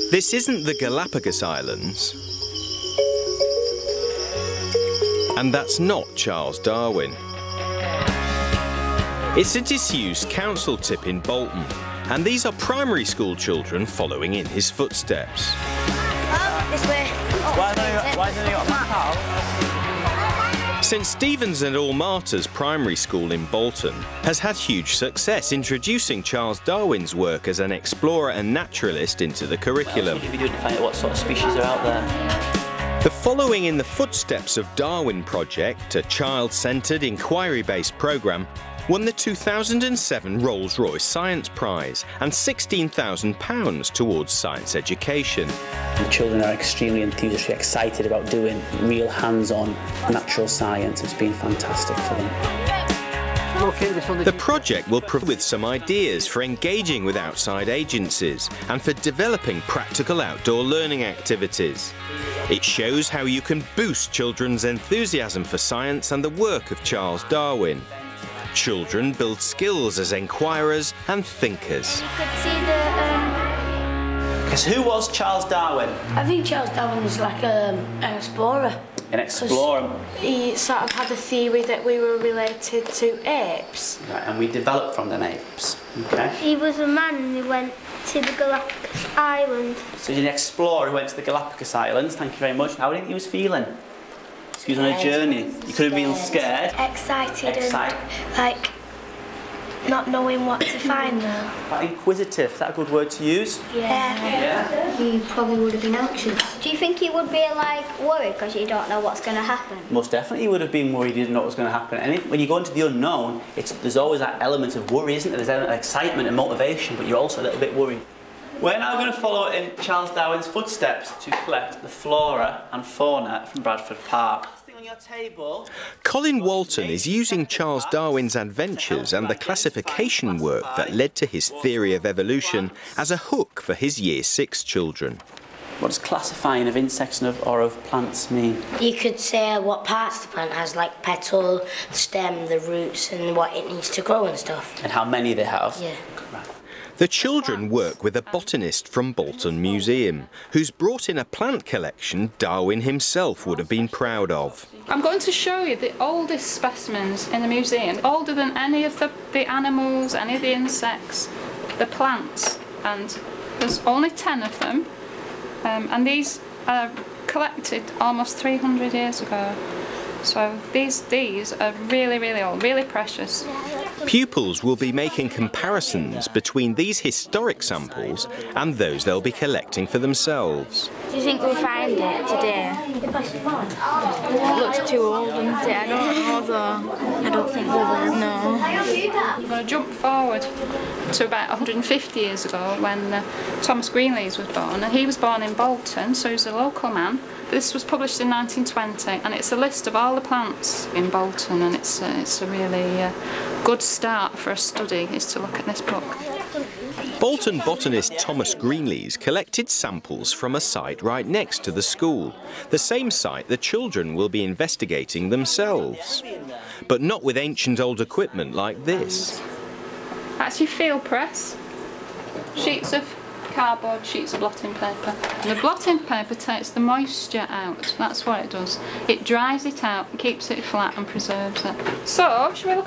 This isn't the Galapagos Islands, and that's not Charles Darwin. It's a disused council tip in Bolton, and these are primary school children following in his footsteps. This way. Why hasn't he got a map out? St Stephen's and All Martyrs Primary School in Bolton has had huge success introducing Charles Darwin's work as an explorer and naturalist into the curriculum. What else would you be doing to find out what sort of species are out there? The Following in the Footsteps of Darwin project, a child-centred, inquiry-based programme, won the 2007 Rolls-Royce Science Prize and £16,000 towards science education. The children are extremely enthusiastic, excited about doing real hands-on natural science. It's been fantastic for them. The project will provide with some ideas for engaging with outside agencies and for developing practical outdoor learning activities. It shows how you can boost children's enthusiasm for science and the work of Charles Darwin. Children build skills as enquirers and thinkers. You could see the... Because who was Charles Darwin? I think Charles Darwin was like an explorer. An explorer. He sort of had a theory that we were related to apes. Right, and we developed from the apes. Okay. He was a man who went to the Galapagos Islands. So he's an explorer who went to the Galapagos Islands. Thank you very much. How do you think he was feeling? He was on a journey. You could have been scared. Excited. Excited. And like not knowing what to find there. Quite inquisitive. Is that a good word to use? Yeah. He probably would have been anxious. Do you think he would be like worried because you don't know what's going to happen? Most definitely he would have been worried he didn't know what was going to happen. And when you go into the unknown, there's always that element of worry, isn't there? There's an element of excitement and motivation, but you're also a little bit worried. We're now going to follow in Charles Darwin's footsteps to collect the flora and fauna from Bradford Park. On your table. Colin Walton is using Charles Darwin's adventures and the classification work that led to his theory of evolution as a hook for his Year 6 children. What does classifying of insects or of plants mean? You could say what parts the plant has, like petal, the stem, the roots, and what it needs to grow and stuff. And how many they have? Yeah. The children work with a botanist from Bolton Museum, who's brought in a plant collection Darwin himself would have been proud of. I'm going to show you the oldest specimens in the museum, older than any of the animals, any of the insects, the plants, and there's only 10 of them, and these are collected almost 300 years ago. So these are really, really old, really precious. Pupils will be making comparisons between these historic samples and those they'll be collecting for themselves. Do you think we'll find it today? It looks too old, doesn't it? I don't know though. I don't think we will. No. I'm going to jump forward to about 150 years ago when Thomas Greenlees was born, and he was born in Bolton, so he was a local man. This was published in 1920, and it's a list of all the plants in Bolton, and it's a really good start for a study is to look at this book. Bolton botanist Thomas Greenlees collected samples from a site right next to the school, the same site the children will be investigating themselves, but not with ancient old equipment like this. That's your field press, sheets of cardboard, sheets of blotting paper. And the blotting paper takes the moisture out, that's what it does. It dries it out, keeps it flat and preserves it. So, shall we look